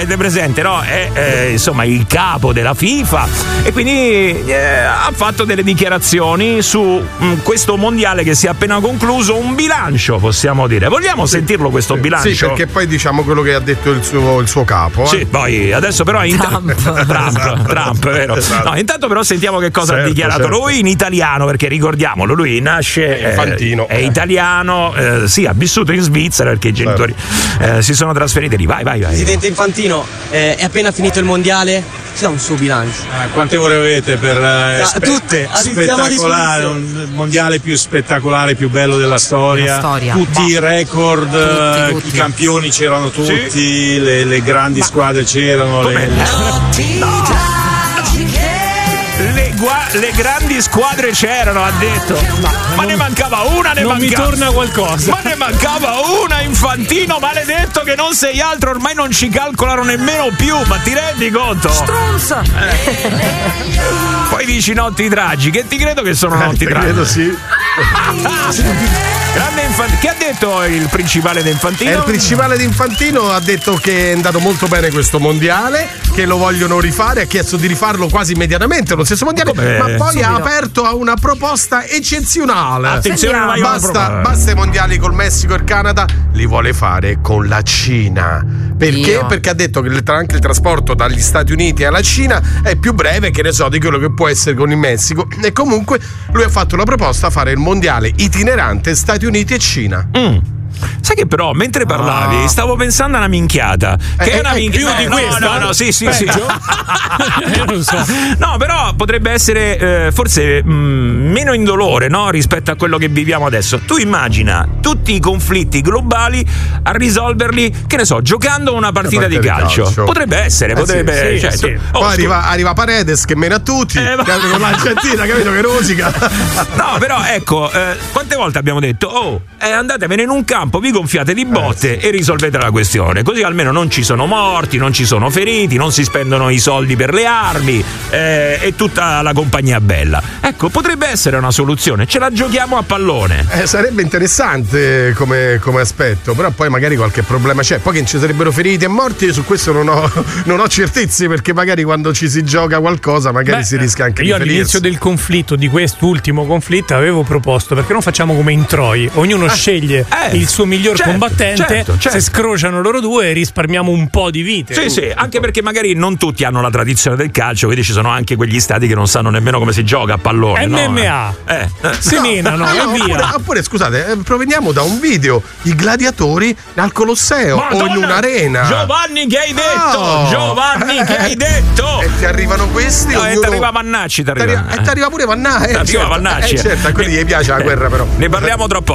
avete presente, no? È insomma il capo della FIFA e quindi ha fatto delle dichiarazioni su questo mondiale che si è appena concluso, un bilancio possiamo dire. Vogliamo sentirlo questo bilancio? Sì, perché poi diciamo quello che ha detto il suo capo. Sì, poi adesso però Trump, vero? Esatto. No, intanto però sentiamo che cosa ha dichiarato lui in italiano, perché ricordiamolo, lui nasce Infantino. È italiano, sì, ha vissuto in Svizzera perché i genitori si sono trasferiti lì. Vai. Presidente Infantino, è appena finito il mondiale, ci dà un suo bilancio? Quante ore avete per tutte, spettacolare, un mondiale più spettacolare, più bello della storia. Tutti i record, tutti. I campioni c'erano tutti, sì. le grandi squadre c'erano. Le grandi squadre c'erano, ha detto. Ma ne mancava una, mi torna qualcosa. Ma ne mancava una, Infantino, maledetto che non sei altro, ormai non ci calcolano nemmeno più, ma ti rendi conto? Stronza! Poi dici notti tragiche, che ti credo che sono notti tragiche. Credo sì. Grande Infantino. Che ha detto il principale di Infantino? Il principale di Infantino ha detto che è andato molto bene questo mondiale, che lo vogliono rifare, ha chiesto di rifarlo quasi immediatamente lo stesso mondiale, ma poi ha aperto a una proposta eccezionale. Attenzione, basta i mondiali col Messico e il Canada, li vuole fare con la Cina. Perché? Perché ha detto che anche il trasporto dagli Stati Uniti alla Cina è più breve, che ne so, di quello che può essere con il Messico, e comunque lui ha fatto la proposta a fare il mondiale itinerante Stati Uniti e Cina. Sai che però mentre parlavi stavo pensando a una minchiata che è una minchiata più di questa. No, sì. Non so. No, però potrebbe essere forse meno indolore, no, rispetto a quello che viviamo adesso. Tu immagina tutti i conflitti globali a risolverli, che ne so, giocando una partita di calcio. Potrebbe essere, sì. Poi arriva Paredes che mena tutti, con l'Argentina, capito, che rosica. No, però ecco, quante volte abbiamo detto andatevene in un campo, vi gonfiate di botte e risolvete la questione, così almeno non ci sono morti, non ci sono feriti, non si spendono i soldi per le armi e tutta la compagnia bella. Ecco, potrebbe essere una soluzione, ce la giochiamo a pallone. Sarebbe interessante come aspetto, però poi magari qualche problema c'è, poi che ci sarebbero feriti e morti, su questo non ho certezze, perché magari quando ci si gioca qualcosa magari si rischia anche di ferirsi. Io all'inizio del conflitto, di quest'ultimo conflitto, avevo proposto, perché non facciamo come in Troy, ognuno sceglie il suo miglior combattente, se scrociano loro due e risparmiamo un po' di vite. Sì, anche perché magari non tutti hanno la tradizione del calcio, quindi ci sono anche quegli stati che non sanno nemmeno come si gioca a pallone. MMA, si menano e via. Oppure scusate, proveniamo da un video, i gladiatori al Colosseo, Madonna, o in un'arena. Giovanni, che hai detto? E ti arrivano questi, e ti arriva Vannacci, e ti arriva pure Vannacci. Vannacci. Certo, a quelli gli piace la guerra, però. Ne parliamo troppo.